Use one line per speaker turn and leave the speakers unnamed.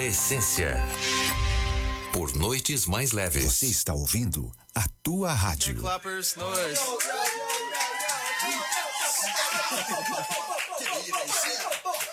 Essência. Por noites mais leves.
Você está ouvindo a tua rádio.
Clappers, noise.